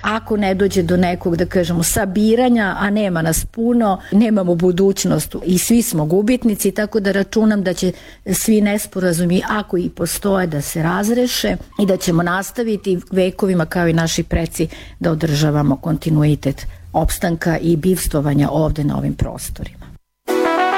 ako ne dođe do nekog, da kažemo, sabiranja, a nema nas puno, nemamo budućnost i svi smo gubitnici, tako da računam da će svi nesporazumi, ako i postoje, da se razreše i da ćemo nastaviti vekovima kao i naši preci da održavamo kontinuitet opstanka i bivstvovanja ovde na ovim prostorima.